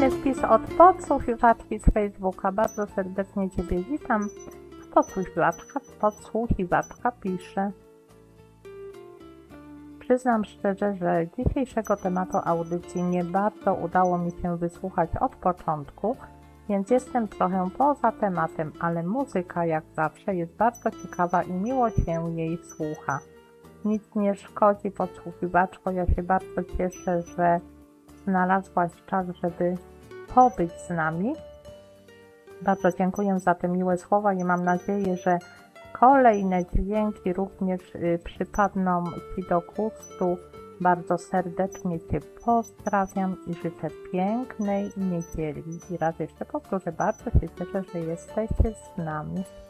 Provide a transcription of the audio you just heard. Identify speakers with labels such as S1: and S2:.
S1: Kolejny wpis od podsłuchiwaczki z Facebooka. Bardzo serdecznie Ciebie witam. Podsłuchiwaczka pisze. Przyznam szczerze, że dzisiejszego tematu audycji nie bardzo udało mi się wysłuchać od początku, więc jestem trochę poza tematem, ale muzyka jak zawsze jest bardzo ciekawa i miło się jej słucha. Nic nie szkodzi, podsłuchiwaczko, ja się bardzo cieszę, że znalazłaś czas, żeby pobyć z nami. Bardzo dziękuję za te miłe słowa i mam nadzieję, że kolejne dźwięki również przypadną Ci do gustu. Bardzo serdecznie Cię pozdrawiam i życzę pięknej niedzieli. I raz jeszcze powtórzę, bardzo się cieszę, że jesteście z nami.